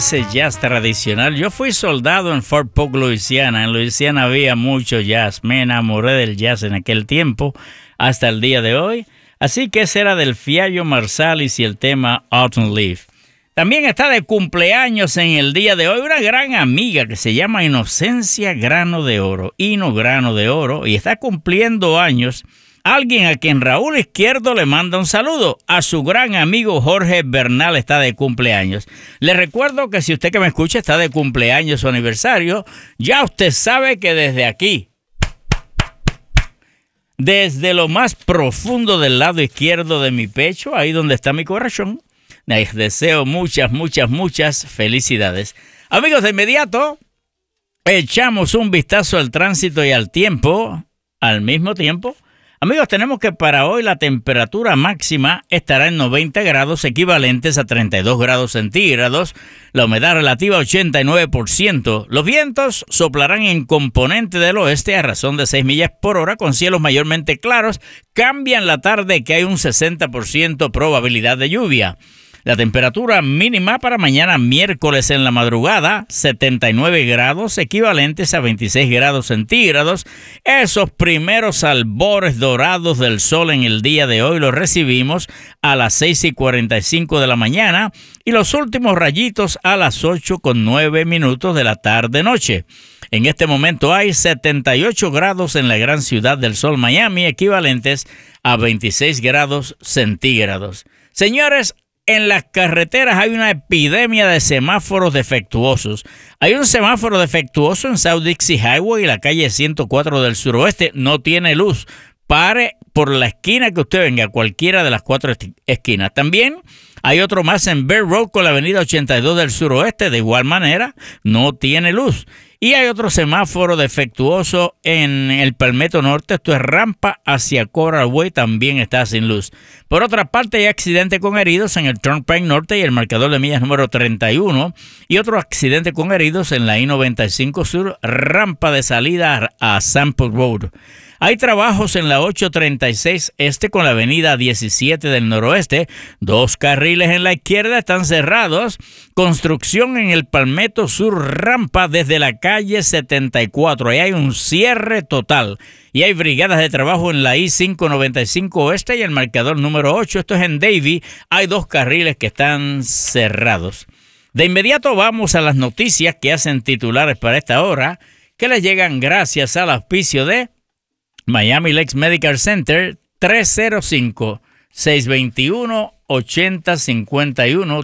ese jazz tradicional. Yo fui soldado en Fort Polk, Luisiana. En Luisiana había mucho jazz. Me enamoré del jazz en aquel tiempo hasta el día de hoy. Así que ese era del Fiallo Marsalis y el tema Autumn Leaf. También está de cumpleaños en el día de hoy una gran amiga que se llama Inocencia Grano de Oro. Ino Grano de Oro. Y está cumpliendo años. Alguien a quien Raúl Izquierdo le manda un saludo. A su gran amigo Jorge Bernal está de cumpleaños. Le recuerdo que si usted que me escucha está de cumpleaños o aniversario, ya usted sabe que desde aquí, desde lo más profundo del lado izquierdo de mi pecho, ahí donde está mi corazón, les deseo muchas felicidades. Amigos, de inmediato, echamos un vistazo al tránsito y al tiempo, al mismo tiempo. Amigos, tenemos que para hoy la temperatura máxima estará en 90 grados equivalentes a 32 grados centígrados, la humedad relativa 89%. Los vientos soplarán en componente del oeste a razón de 6 millas por hora con cielos mayormente claros. Cambia en la tarde que hay un 60% probabilidad de lluvia. La temperatura mínima para mañana miércoles en la madrugada, 79 grados, equivalentes a 26 grados centígrados. Esos primeros albores dorados del sol en el día de hoy los recibimos a las 6:45 de la mañana y los últimos rayitos a las 8:09 de la tarde-noche. En este momento hay 78 grados en la gran ciudad del sol Miami, equivalentes a 26 grados centígrados. Señores, en las carreteras hay una epidemia de semáforos defectuosos. Hay un semáforo defectuoso en South Dixie Highway y la calle 104 del suroeste. No tiene luz. Pare por la esquina que usted venga, cualquiera de las 4 esquinas. También hay otro más en Bear Road con la avenida 82 del suroeste. De igual manera, no tiene luz. Y hay otro semáforo defectuoso en el Palmetto Norte, esto es rampa hacia Coral Way, también está sin luz. Por otra parte, hay accidente con heridos en el Turnpike Norte y el marcador de millas número 31, y otro accidente con heridos en la I-95 Sur, rampa de salida a Sample Road. Hay trabajos en la 836 Este con la avenida 17 del noroeste. 2 carriles en la izquierda están cerrados. Construcción en el Palmetto Sur rampa desde la calle 74. Ahí hay un cierre total. Y hay brigadas de trabajo en la I-595 Oeste y el marcador número 8. Esto es en Davie. Hay 2 carriles que están cerrados. De inmediato vamos a las noticias que hacen titulares para esta hora, que les llegan gracias al auspicio de Miami Lakes Medical Center, 305-621-8051,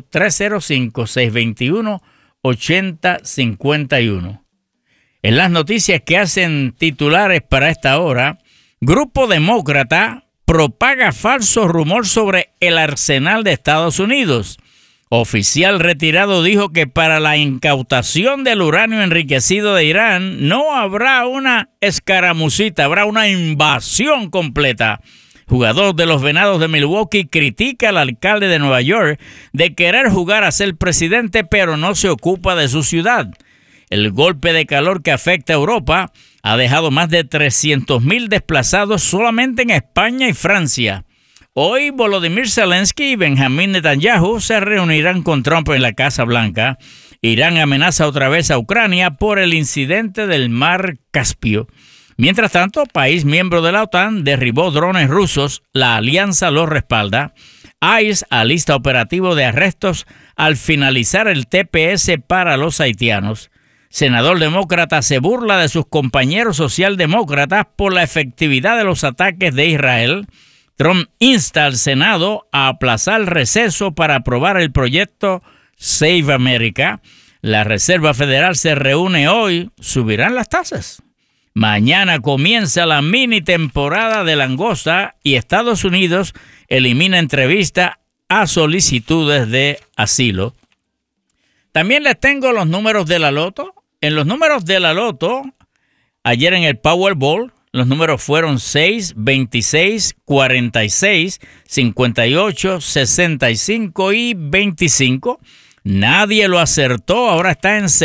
305-621-8051. En las noticias que hacen titulares para esta hora, Grupo Demócrata propaga falso rumor sobre el arsenal de Estados Unidos. Oficial retirado dijo que para la incautación del uranio enriquecido de Irán no habrá una escaramucita, habrá una invasión completa. Jugador de los Venados de Milwaukee critica al alcalde de Nueva York de querer jugar a ser presidente, pero no se ocupa de su ciudad. El golpe de calor que afecta a Europa ha dejado más de 300,000 desplazados solamente en España y Francia. Hoy Volodymyr Zelensky y Benjamin Netanyahu se reunirán con Trump en la Casa Blanca. Irán amenaza otra vez a Ucrania por el incidente del Mar Caspio. Mientras tanto, país miembro de la OTAN derribó drones rusos. La alianza los respalda. ICE alista operativo de arrestos al finalizar el TPS para los haitianos. Senador demócrata se burla de sus compañeros socialdemócratas por la efectividad de los ataques de Israel. Trump insta al Senado a aplazar el receso para aprobar el proyecto Save America. La Reserva Federal se reúne hoy. ¿Subirán las tasas? Mañana comienza la mini temporada de langosta y Estados Unidos elimina entrevista a solicitudes de asilo. También les tengo los números de la loto. En los números de la loto, ayer en el Powerball, los números fueron 6, 26, 46, 58, 65 y 25. Nadie lo acertó. Ahora está en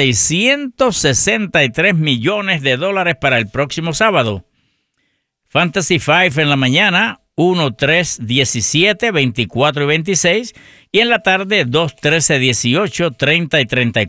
$663 millones para el próximo sábado. Fantasy 5 en la mañana, 1, 3, 17, 24 y 26. Y en la tarde, 2, 13, 18, 30 y 34.